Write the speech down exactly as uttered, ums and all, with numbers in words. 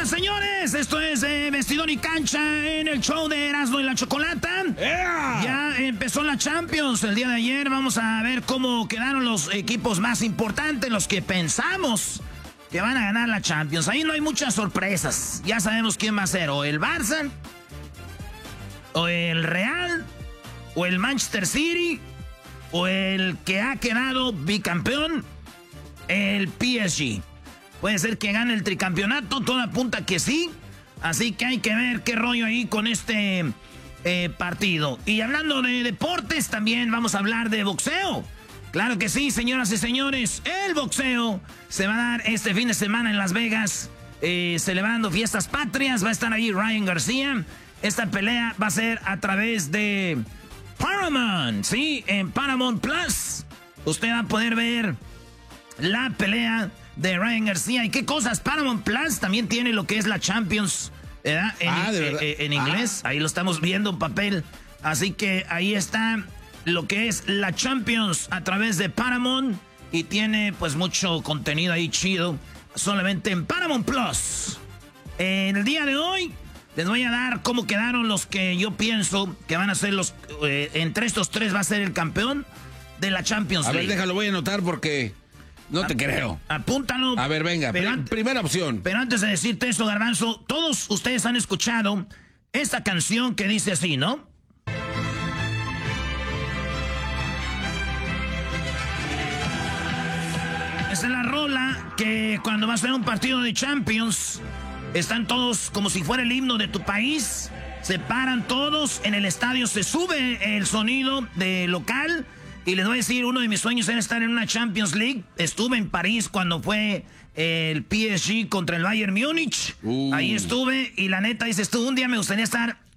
señores, esto es eh, Vestidor y Cancha en el show de Erasmo y la Chocolata. Yeah. Ya empezó la Champions el día de ayer. Vamos a ver cómo quedaron los equipos más importantes, los que pensamos que van a ganar la Champions. Ahí no hay muchas sorpresas. Ya sabemos quién va a ser, o el Barça, o el Real, o el Manchester City, o el que ha quedado bicampeón, el P S G. Puede ser que gane el tricampeonato, todo apunta que sí. Así que hay que ver qué rollo ahí con este eh, partido. Y hablando de deportes, también vamos a hablar de boxeo. Claro que sí, señoras y señores. El boxeo se va a dar este fin de semana en Las Vegas, eh, celebrando fiestas patrias. Va a estar ahí Ryan García. Esta pelea va a ser a través de Paramount, sí, en Paramount Plus. Usted va a poder ver la pelea de Ryan García. ¿Y qué cosas? Paramount Plus también tiene lo que es la Champions, ¿verdad? En, ah, ¿de verdad? En, en inglés. Ah. Ahí lo estamos viendo en papel. Así que ahí está lo que es la Champions a través de Paramount. Y tiene pues mucho contenido ahí chido. Solamente en Paramount Plus. En el día de hoy les voy a dar cómo quedaron los que yo pienso que van a ser los... Eh, entre estos tres va a ser el campeón de la Champions a League. A ver, déjalo, voy a anotar porque... No te creo. Apúntalo. A ver, venga, pero pr primera opción. Pero antes de decirte eso, Garbanzo, todos ustedes han escuchado esta canción que dice así, ¿no? Esa es la rola que cuando vas a ver un partido de Champions, están todos como si fuera el himno de tu país, se paran todos, en el estadio se sube el sonido de local. Y les voy a decir, uno de mis sueños era estar en una Champions League. Estuve en París cuando fue el P S G contra el Bayern Múnich. Uh. Ahí estuve y la neta, dices tú, un día me gustaría estar